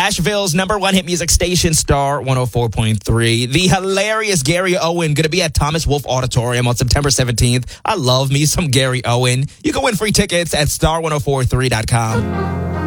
Nashville's #1 hit music station, Star 104.3. The hilarious Gary Owen going to be at Thomas Wolfe Auditorium on September 17th. I love me some Gary Owen. You can win free tickets at star1043.com.